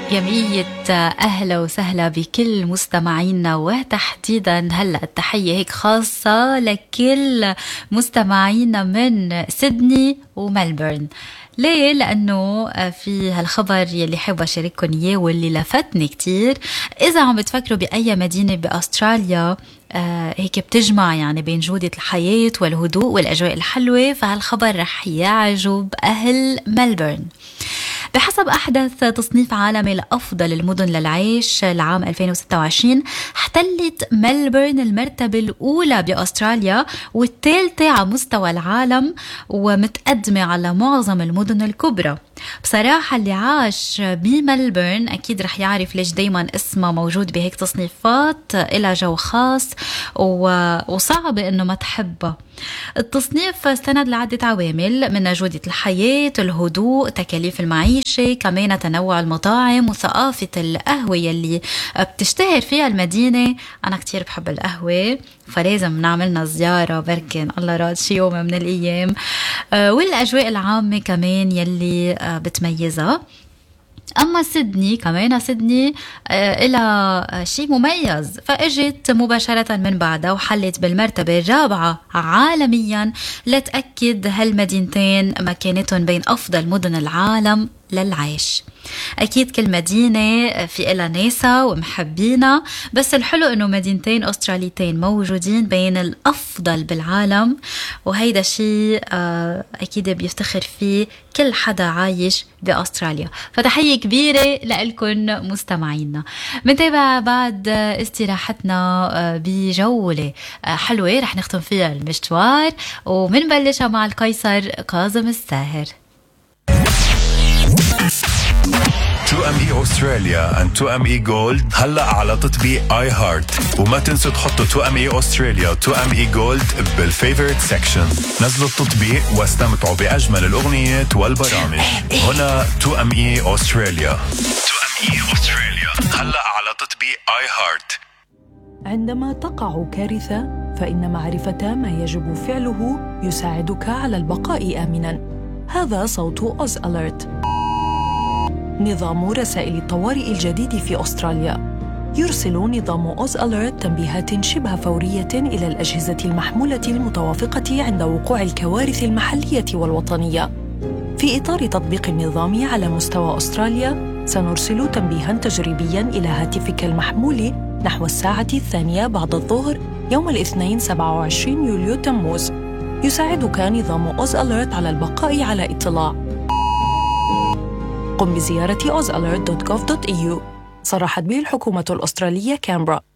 جميع أهلا وسهلا بكل مستمعينا، وتحديدا هلأ التحية هيك خاصة لكل مستمعينا من سيدني وملبورن. ليه؟ لأنه في هالخبر يلي حابة أشارككم إياه واللي لفتني كتير. إذا عم بتفكروا بأي مدينة بأستراليا هيك بتجمع يعني بين جودة الحياة والهدوء والأجواء الحلوة، فهالخبر رح يعجب أهل ملبورن. بحسب أحدث تصنيف عالمي لأفضل المدن للعيش لعام 2026، احتلت ملبورن المرتبة الأولى بأستراليا والثالثة على مستوى العالم، ومتقدمة على معظم المدن الكبرى. بصراحة اللي عاش بملبورن أكيد رح يعرف ليش دايما اسمه موجود بهيك تصنيفات، إلى جو خاص وصعب إنه ما تحبه. التصنيف استند لعدة عوامل، من جودة الحياة، الهدوء، تكاليف المعيشة، كمان تنوع المطاعم وثقافة القهوة يلي بتشتهر فيها المدينة. أنا كتير بحب القهوة، فلازم نعملنا زيارة بركن الله راد شي يوم من الأيام. والأجواء العامة كمان يلي بتميزها. أما سيدني كمان سيدني إلى شيء مميز، فأجت مباشرة من بعدها وحلت بالمرتبة الرابعة عالميا، لتأكد هالمدينتين مكانتهم بين أفضل مدن العالم للعيش. أكيد كل مدينة في إلها ناسا ومحبينا، بس الحلو إنه مدينتين أستراليتين موجودين بين الأفضل بالعالم، وهيدا شيء أكيد بيفتخر فيه كل حدا عايش بأستراليا. فتحية كبيرة لكم مستمعينا. منتابع بعد استراحتنا بجولة حلوة رح نختم فيها المشوار، ومنبلشها مع القيصر كاظم الساهر. 2ME Australia and 2ME Gold هلأ على تطبيق اي هارت، وما تنسوا تحطوا 2ME Australia و 2ME Gold بالفيفوريت سيكشن. نزلوا التطبيق واستمتعوا بأجمل الأغنيات والبرامج. هنا 2ME Australia. 2ME Australia هلأ على تطبيق اي هارت. عندما تقع كارثة، فإن معرفة ما يجب فعله يساعدك على البقاء آمناً. هذا صوت أوز أليرت، نظام رسائل الطوارئ الجديد في أستراليا. يرسل نظام أوز أليرت تنبيهات شبه فورية إلى الأجهزة المحمولة المتوافقة عند وقوع الكوارث المحلية والوطنية. في إطار تطبيق النظام على مستوى أستراليا، سنرسل تنبيهاً تجريبياً إلى هاتفك المحمول نحو الساعة 2 بعد الظهر يوم الاثنين 27 يوليو تموز. يساعدك نظام أوز أليرت على البقاء على اطلاع. قم بزيارة ozalert.gov.au. صرحت به الحكومة الأسترالية كامبرا.